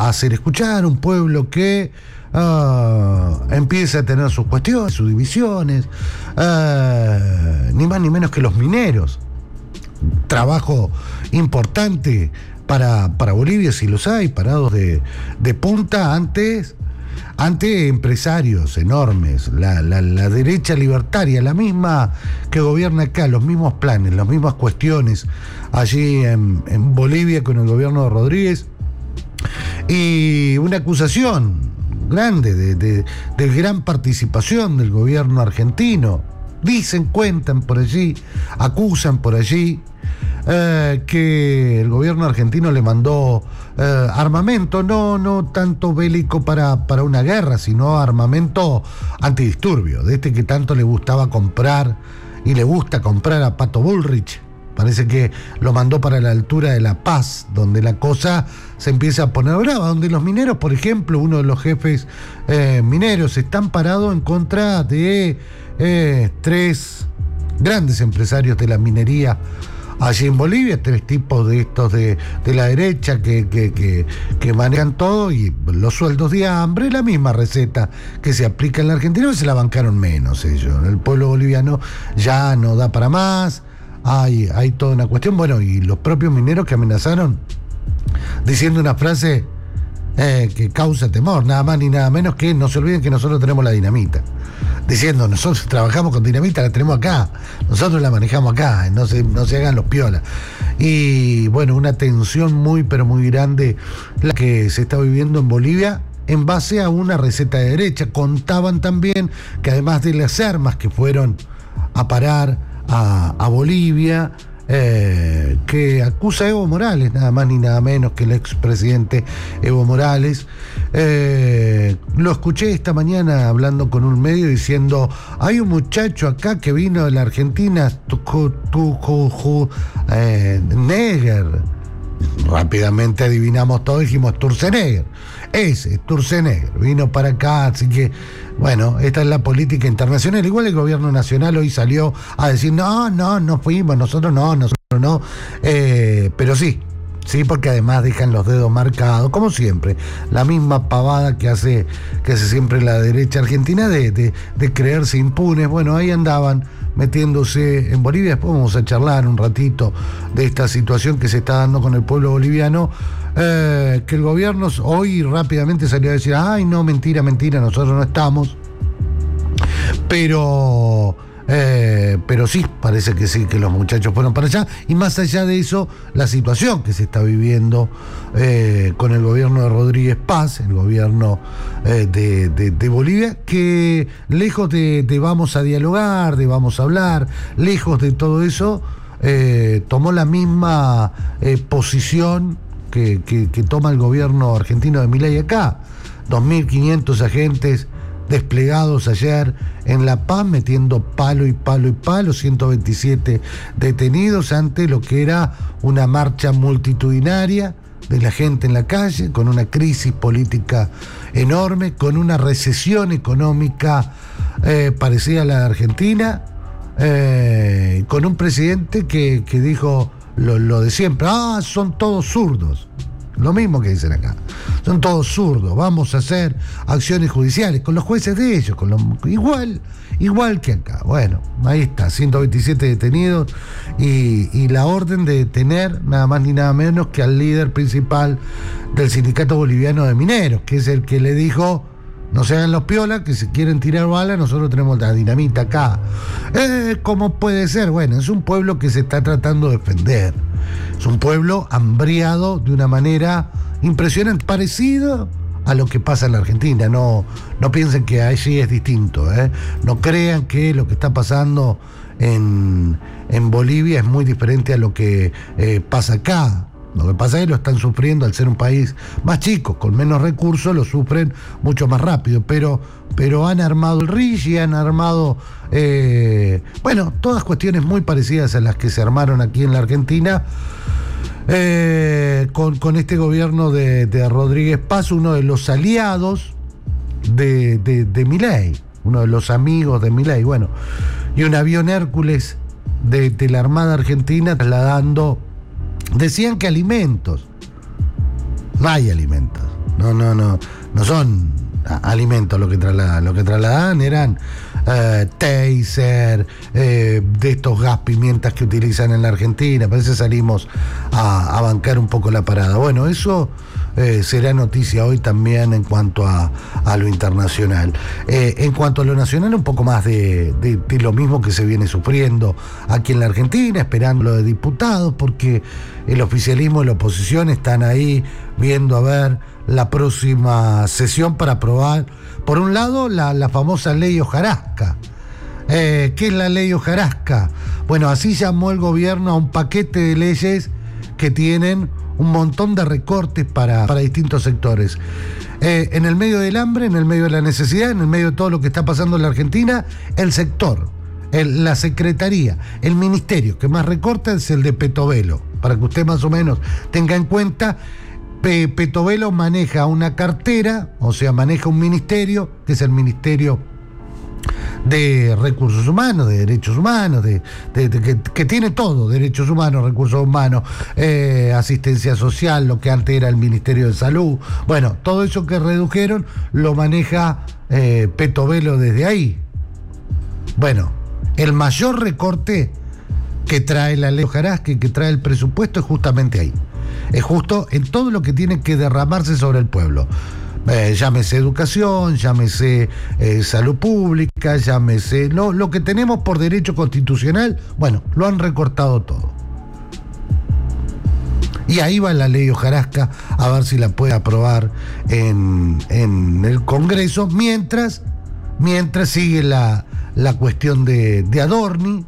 hacer escuchar, un pueblo que empieza a tener sus cuestiones, sus divisiones, ni más ni menos que los mineros. Trabajo importante para Bolivia, si los hay, parados de punta ante empresarios enormes, la derecha libertaria, la misma que gobierna acá, los mismos planes, las mismas cuestiones allí en Bolivia con el gobierno de Rodríguez, y una acusación grande de gran participación del gobierno argentino. Dicen, cuentan por allí, acusan por allí que el gobierno argentino le mandó armamento, no tanto bélico para una guerra, sino armamento antidisturbio, de este que tanto le gustaba comprar y le gusta comprar a Pato Bullrich. Parece que lo mandó para la altura de La Paz, donde la cosa se empieza a poner brava, donde los mineros, por ejemplo, uno de los jefes mineros, están parados en contra de 3 grandes empresarios de la minería allí en Bolivia, 3 tipos de estos de la derecha que manejan todo, y los sueldos de hambre, la misma receta que se aplica en la Argentina, se la bancaron menos ellos. El pueblo boliviano ya no da para más, hay toda una cuestión, bueno, y los propios mineros que amenazaron diciendo una frase que causa temor, nada más ni nada menos que no se olviden que nosotros tenemos la dinamita. Diciendo, nosotros trabajamos con dinamita, la tenemos acá, nosotros la manejamos acá, no se hagan los piolas. Y bueno, una tensión muy, pero muy grande la que se está viviendo en Bolivia en base a una receta de derecha. Contaban también que además de las armas que fueron a parar a Bolivia, que acusa a Evo Morales, nada más ni nada menos que el expresidente Evo Morales. Lo escuché esta mañana hablando con un medio diciendo, hay un muchacho acá que vino de la Argentina, Neger. Rápidamente adivinamos todo, dijimos Sturzenegger. Ese, Sturzenegger, vino para acá, así que, bueno, esta es la política internacional. Igual el gobierno nacional hoy salió a decir, no fuimos, nosotros no, pero sí, porque además dejan los dedos marcados, como siempre, la misma pavada que hace siempre la derecha argentina de creerse impunes. Bueno, ahí andaban metiéndose en Bolivia. Después vamos a charlar un ratito de esta situación que se está dando con el pueblo boliviano, que el gobierno hoy rápidamente salió a decir, ay, no, mentira, nosotros no estamos, pero sí, parece que sí, que los muchachos fueron para allá. Y más allá de eso, la situación que se está viviendo con el gobierno de Rodríguez Paz, el gobierno de Bolivia, que lejos de vamos a dialogar, de vamos a hablar, lejos de todo eso, tomó la misma posición que toma el gobierno argentino de Milei acá. 2.500 agentes desplegados ayer en La Paz, metiendo palo y palo, 127 detenidos ante lo que era una marcha multitudinaria de la gente en la calle, con una crisis política enorme, con una recesión económica parecida a la de Argentina, con un presidente que dijo lo de siempre, son todos zurdos. Lo mismo que dicen acá. Son todos zurdos. Vamos a hacer acciones judiciales con los jueces de ellos, igual que acá. Bueno, ahí está, 127 detenidos y la orden de detener nada más ni nada menos que al líder principal del Sindicato Boliviano de Mineros, que es el que le dijo, no se hagan los piolas, que si quieren tirar balas, nosotros tenemos la dinamita acá. ¿Cómo puede ser? Bueno, es un pueblo que se está tratando de defender. Es un pueblo hambriado de una manera impresionante, parecido a lo que pasa en la Argentina. No piensen que allí es distinto, No crean que lo que está pasando en Bolivia es muy diferente a lo que pasa acá. Lo que pasa es que lo están sufriendo, al ser un país más chico, con menos recursos, lo sufren mucho más rápido, pero han armado el RIGI, han armado, todas cuestiones muy parecidas a las que se armaron aquí en la Argentina, con este gobierno de Rodríguez Paz, uno de los aliados de Milei, uno de los amigos de Milei, y un avión Hércules de la Armada Argentina trasladando, decían que alimentos. No hay alimentos. no son alimentos lo que trasladaban. Lo que trasladaban eran taser, de estos gas pimientas que utilizan en la Argentina. Parece que salimos a bancar un poco la parada. Bueno, eso será noticia hoy también en cuanto a lo internacional. En cuanto a lo nacional, un poco más de lo mismo que se viene sufriendo aquí en la Argentina, esperando lo de diputados, porque el oficialismo y la oposición están ahí viendo a ver la próxima sesión para aprobar, por un lado, la famosa ley Hojarasca. ¿Qué es la ley Hojarasca? Bueno, así llamó el gobierno a un paquete de leyes que tienen un montón de recortes para distintos sectores. En el medio del hambre, en el medio de la necesidad, en el medio de todo lo que está pasando en la Argentina, el sector, la secretaría, el ministerio que más recorta es el de Petovelo. Para que usted más o menos tenga en cuenta, Petovelo maneja una cartera, o sea, maneja un ministerio, que es el Ministerio de Recursos Humanos, de Derechos Humanos, que tiene todo: derechos humanos, recursos humanos, asistencia social, lo que antes era el Ministerio de Salud. Bueno, todo eso que redujeron lo maneja Petovelo desde ahí. Bueno, el mayor recorte que trae la ley Hojarasca, que trae el presupuesto, es justamente ahí. Es justo en todo lo que tiene que derramarse sobre el pueblo. Llámese educación, llámese salud pública, llámese lo que tenemos por derecho constitucional. Bueno, lo han recortado todo. Y ahí va la ley Hojarasca, a ver si la puede aprobar en el Congreso, mientras sigue la cuestión de Adorni,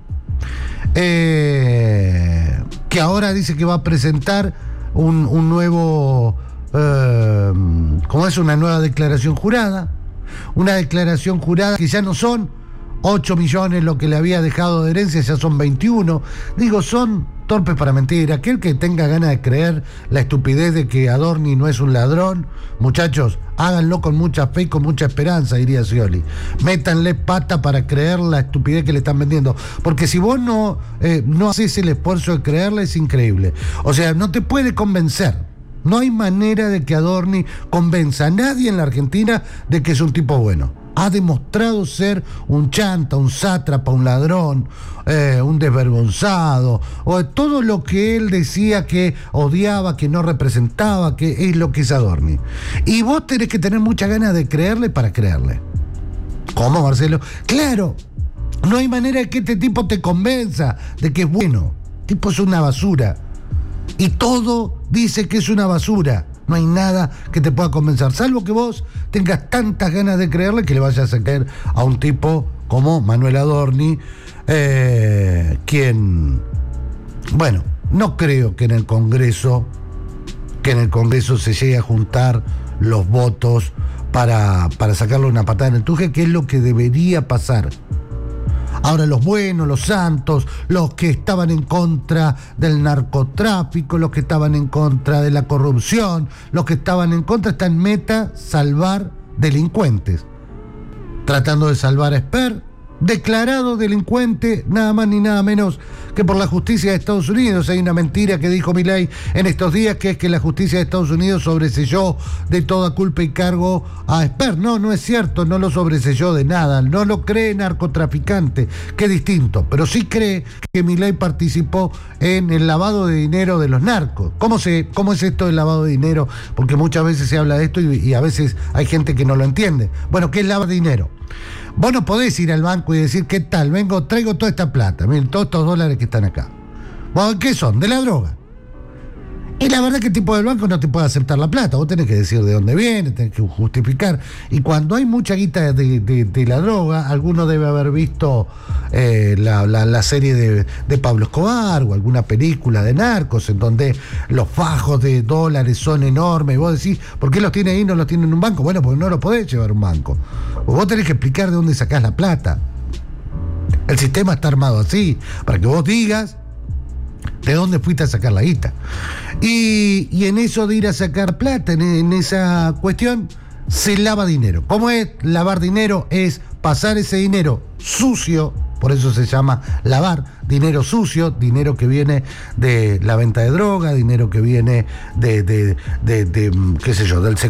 que ahora dice que va a presentar un nuevo, ¿cómo es? Una nueva declaración jurada. Una declaración jurada que ya no son 8 millones lo que le había dejado de herencia, ya son 21. Digo, son torpes para mentir. Aquel que tenga ganas de creer la estupidez de que Adorni no es un ladrón, muchachos, háganlo con mucha fe y con mucha esperanza, diría Scioli. Métanle pata para creer la estupidez que le están vendiendo. Porque si vos no haces el esfuerzo de creerle, es increíble. O sea, no te puede convencer. No hay manera de que Adorni convenza a nadie en la Argentina de que es un tipo bueno. Ha demostrado ser un chanta, un sátrapa, un ladrón, un desvergonzado, o todo lo que él decía que odiaba, que no representaba, que es lo que es Adorni. Y vos tenés que tener muchas ganas de creerle para creerle. ¿Cómo, Marcelo? Claro, no hay manera de que este tipo te convenza de que es bueno. El tipo es una basura. Y todo dice que es una basura. No hay nada que te pueda convencer, salvo que vos tengas tantas ganas de creerle que le vayas a creer a un tipo como Manuel Adorni, quien, bueno, no creo que en el Congreso se llegue a juntar los votos para sacarle una patada en el tuje, que es lo que debería pasar. Ahora los buenos, los santos, los que estaban en contra del narcotráfico, los que estaban en contra de la corrupción, los que estaban en contra, están en meta salvar delincuentes. Tratando de salvar a Esper, declarado delincuente nada más ni nada menos que por la justicia de Estados Unidos. Hay una mentira que dijo Milei en estos días, que es que la justicia de Estados Unidos sobreselló de toda culpa y cargo a Esper. No es cierto, no lo sobreselló de nada, no lo cree narcotraficante, que es distinto, pero sí cree que Milei participó en el lavado de dinero de los narcos. ¿Cómo es esto del lavado de dinero? Porque muchas veces se habla de esto y a veces hay gente que no lo entiende. Bueno, ¿qué es lavar dinero? Vos no podés ir al banco y decir, ¿qué tal? Traigo toda esta plata, miren, todos estos dólares que están acá. ¿Vos qué son? De la droga. Y la verdad que el tipo del banco no te puede aceptar la plata. Vos tenés que decir de dónde viene, tenés que justificar. Y cuando hay mucha guita de la droga, alguno debe haber visto la serie de Pablo Escobar o alguna película de narcos en donde los fajos de dólares son enormes. Y vos decís, ¿por qué los tiene ahí y no los tiene en un banco? Bueno, porque no los podés llevar a un banco. Vos tenés que explicar de dónde sacás la plata. El sistema está armado así, para que vos digas de dónde fuiste a sacar la guita. Y en eso de ir a sacar plata, en esa cuestión, se lava dinero. ¿Cómo es lavar dinero? Es pasar ese dinero sucio, por eso se llama lavar, dinero sucio, dinero que viene de la venta de droga, dinero que viene de qué sé yo, del